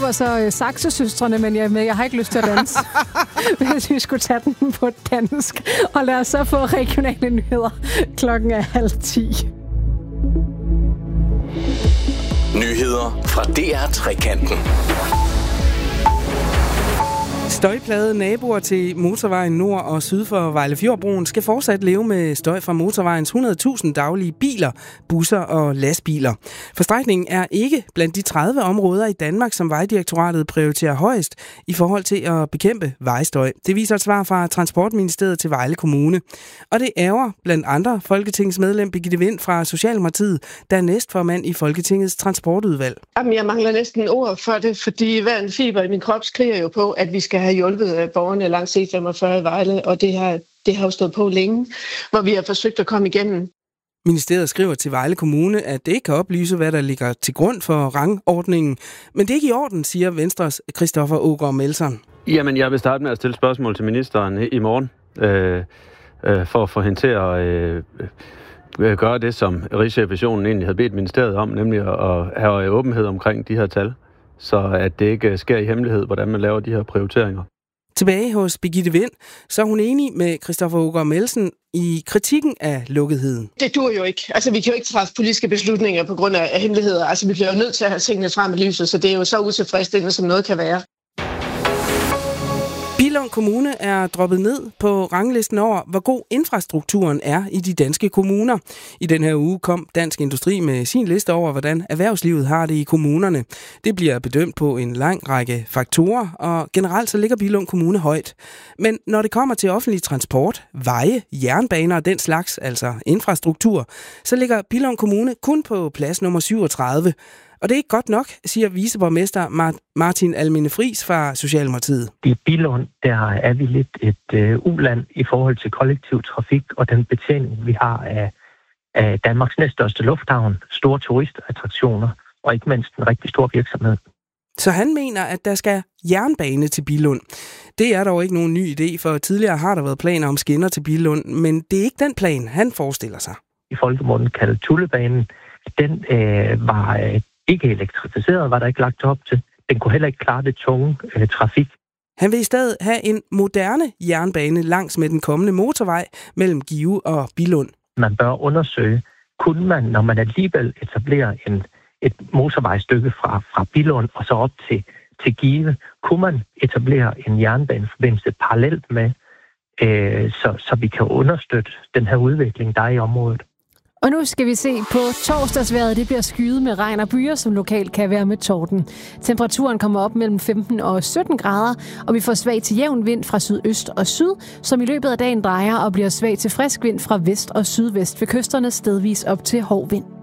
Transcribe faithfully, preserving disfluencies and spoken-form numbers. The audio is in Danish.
var så øh, Saxesøstrene, men jeg, jeg har ikke lyst til at danse, hvis vi skulle tage den på dansk. Og lad os så få regionale nyheder. Klokken er halv ti. Nyheder fra D R Trekanten. Støjplagede naboer til motorvejen nord og syd for Vejlefjordbroen skal fortsat leve med støj fra motorvejens hundrede tusind daglige biler, busser og lastbiler. For strækningen er ikke blandt de tredive områder i Danmark, som Vejdirektoratet prioriterer højst i forhold til at bekæmpe vejstøj. Det viser et svar fra Transportministeriet til Vejle Kommune. Og det ærger blandt andre folketingsmedlem Birgitte Vind fra Socialdemokratiet, der er næstformand i Folketingets transportudvalg. Jamen, jeg mangler næsten ord for det, fordi hver en fiber i min krop skriger jo på, at vi skal have hjulpet borgerne langs C femogfyrre i Vejle, og det har, det har jo stået på længe, hvor vi har forsøgt at komme igennem. Ministeriet skriver til Vejle Kommune, at det ikke kan oplyse, hvad der ligger til grund for rangordningen, men det er ikke i orden, siger Venstres Christoffer Aagaard Melson. Jamen, jeg vil starte med at stille spørgsmål til ministeren i morgen, øh, øh, for at få hende til at øh, øh, gøre det, som Rigsrevisionen egentlig havde bedt ministeriet om, nemlig at have åbenhed omkring de her tal, så at det ikke sker i hemmelighed, hvordan man laver de her prioriteringer. Tilbage hos Birgitte Vind, så er hun enig med Christoffer Aagaard Melson i kritikken af lukketheden. Det dur jo ikke. Altså, vi kan jo ikke træffe politiske beslutninger på grund af hemmeligheder. Altså, vi bliver jo nødt til at have tingene frem i lyset, så det er jo så utilfredsstillende, som noget kan være. Billund Kommune er droppet ned på ranglisten over, hvor god infrastrukturen er i de danske kommuner. I den her uge kom Dansk Industri med sin liste over, hvordan erhvervslivet har det i kommunerne. Det bliver bedømt på en lang række faktorer, og generelt så ligger Billund Kommune højt. Men når det kommer til offentlig transport, veje, jernbaner og den slags, altså infrastruktur, så ligger Billund Kommune kun på plads nummer syvogtredive. Og det er ikke godt nok, siger viceborgmester Martin Alminde Friis fra Socialdemokratiet. I Billund, der er vi lidt et øh, uland i forhold til kollektiv trafik og den betjening, vi har af, af Danmarks næststørste lufthavn, store turistattraktioner og ikke mindst en rigtig stor virksomhed. Så han mener, at der skal jernbane til Billund. Det er dog ikke nogen ny idé, for tidligere har der været planer om skinner til Billund, men det er ikke den plan, han forestiller sig. I folkemunden kaldet Tullebanen, den øh, var øh, ikke elektrificeret, var der ikke lagt op til. Den kunne heller ikke klare det tunge øh, trafik. Han vil i stedet have en moderne jernbane langs med den kommende motorvej mellem Give og Billund. Man bør undersøge, kunne man, når man alligevel etablerer en, et motorvejstykke fra, fra Billund og så op til, til Give, kunne man etablere en jernbaneforbindelse parallelt med, øh, så, så vi kan understøtte den her udvikling, der er i området. Og nu skal vi se på torsdagsvejret. Det bliver skyet med regn og byer, som lokalt kan være med torden. Temperaturen kommer op mellem femten og sytten grader, og vi får svag til jævn vind fra sydøst og syd, som i løbet af dagen drejer og bliver svag til frisk vind fra vest og sydvest ved kysterne, stedvis op til hård vind.